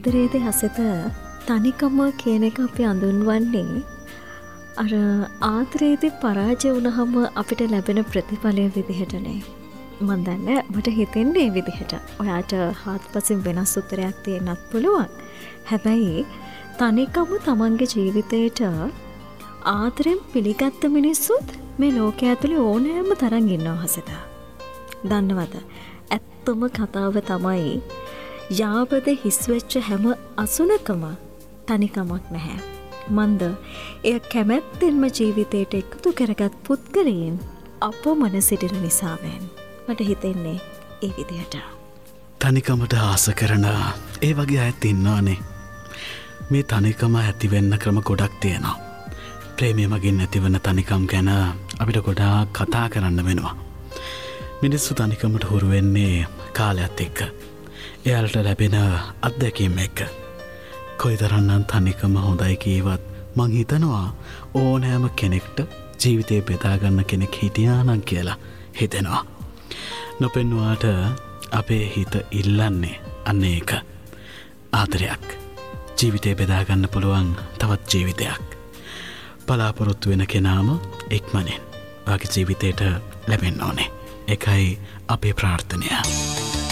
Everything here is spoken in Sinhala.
ආදරේද හසිත තනිකම කියන එක අපි අඳුන්වන්නේ අර ආදරේදී පරාජය වුණාම අපිට ලැබෙන ප්‍රතිඵලය විදිහටනේ. මම දන්නේ මට හිතෙන්නේ මේ විදිහට. ඔයාට හාත්පසින් වෙනස් උත්තරයක් දෙන්නත් පුළුවන්. හැබැයි තනිකම තමන්ගේ ජීවිතේට ආදරෙන් පිළිගත්ත මිනිස්සුත් මේ ලෝකයේ ඇතුලේ ඕනෑම තරම් ඉන්නවා හසිත. දන්නවද? ඇත්තම කතාව තමයි යාවද හිස් වෙච්ච හැම අසුනකම තනිකමක් නැහැ. මන්ද එය කැමැත්තෙන්ම ජීවිතයට එකතු කරගත් පුද්ගලයන් අපමණ සිටින නිසාවෙන් මට හිතෙන්නේ ඒ විදිහට. තනිකමට ආස කරන ඒ වගේ අයත් ඉන්නවානේ. මේ තනිකම ඇතිවෙන්න ක්‍රම ගොඩක් තියෙනවා. ප්‍රේමය මගින් ඇතිවන තනිකම් ගැන අපිට ගොඩාක් කතා කරන්න වෙනවා. මිනිස්සු තනිකමට හුරු වෙන්නේ කාලයත් එක්ක. එයාලට ලැබෙන අත්දැකීම් එක්ක. කොයිතරම්නම් තනිකම හොඳයි කීවත් මං හිතනවා ඕනෑම කෙනෙක්ට ජීවිතේ බෙදා ගන්න කෙනෙක් හිටියා නම් කියලා හිතෙනවා. නොපෙන්වාට අපේ හිත ඉල්ලන්නේ අන්න ඒක. ආදරයක්. ජීවිතේ බෙදා ගන්න පුළුවන් තවත් ජීවිතයක්. බලාපොරොත්තු වෙන කෙනාම ඉක්මනින් වාගේ ජීවිතේට ලැබෙන්න ඕනේ. ඒකයි අපේ ප්‍රාර්ථනය.